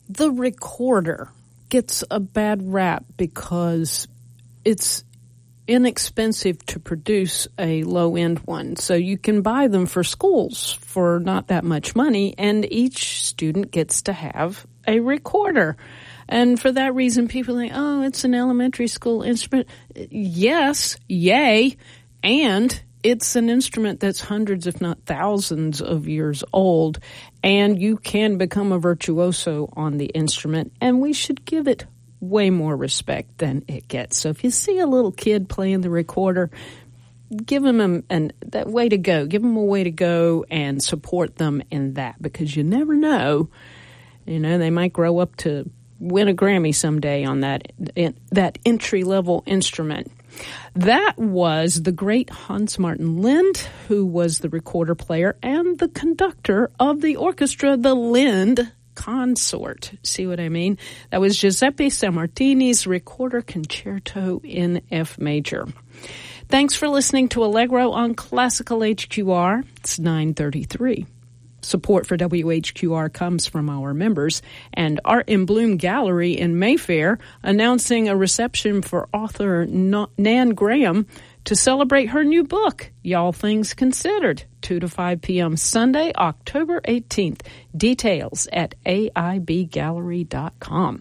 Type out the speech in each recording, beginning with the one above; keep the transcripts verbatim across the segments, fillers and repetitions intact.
The recorder gets a bad rap because it's inexpensive to produce a low-end one. So you can buy them for schools for not that much money, and each student gets to have a recorder. And for that reason, people think, oh, it's an elementary school instrument. Yes, yay, and it's an instrument that's hundreds, if not thousands of years old, and you can become a virtuoso on the instrument, and we should give it way more respect than it gets. So if you see a little kid playing the recorder, give them an, an that way to go. Give them a way to go and support them in that, because you never know. You know, they might grow up to win a Grammy someday on that in, that entry-level instrument. That was the great Hans Martin Lind, who was the recorder player and the conductor of the orchestra, the Lind Consort. See what I mean? That was Giuseppe Sammartini's Recorder Concerto in F major. Thanks for listening to Allegro on Classical H Q R. It's nine thirty-three. Support for W H Q R comes from our members and Art in Bloom Gallery in Mayfair, announcing a reception for author Nan Graham to celebrate her new book, Y'all Things Considered, two to five p.m. Sunday, October eighteenth. Details at A I B gallery dot com.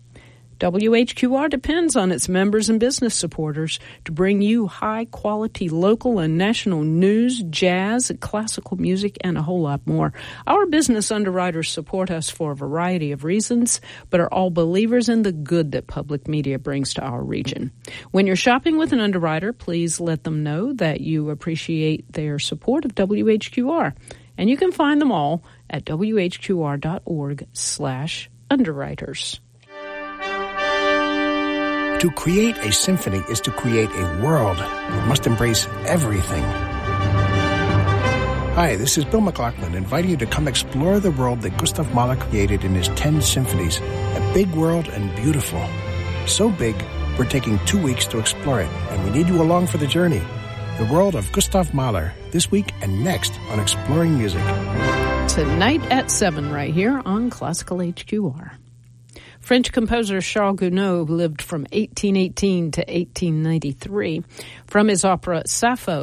W H Q R depends on its members and business supporters to bring you high-quality local and national news, jazz, classical music, and a whole lot more. Our business underwriters support us for a variety of reasons, but are all believers in the good that public media brings to our region. When you're shopping with an underwriter, please let them know that you appreciate their support of W H Q R. And you can find them all at W H Q R dot org slash underwriters. To create a symphony is to create a world that must embrace everything. Hi, this is Bill McLaughlin, inviting you to come explore the world that Gustav Mahler created in his ten symphonies. A big world and beautiful. So big, we're taking two weeks to explore it, and we need you along for the journey. The world of Gustav Mahler, this week and next on Exploring Music. Tonight at seven, right here on Classical H Q R. French composer Charles Gounod lived from eighteen eighteen to eighteen ninety-three. From his opera Sappho,